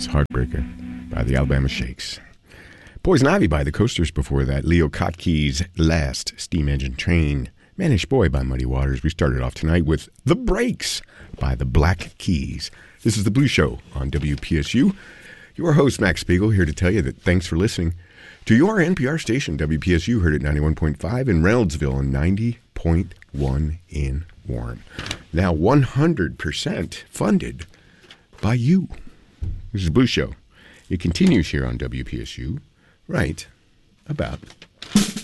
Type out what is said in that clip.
Heartbreaker by the Alabama Shakes. Poison Ivy by the Coasters before that. Leo Kottke's Last Steam Engine Train. Manish Boy by Muddy Waters. We started off tonight with The Breaks by the Black Keys. This is The Blues Show on WPSU. Your host, Max Spiegel, here to tell you that thanks for listening to your NPR station, WPSU, heard at 91.5 in Reynoldsville and 90.1 in Warren. Now 100% funded by you. This is The Blues Show. It continues here on WPSU right about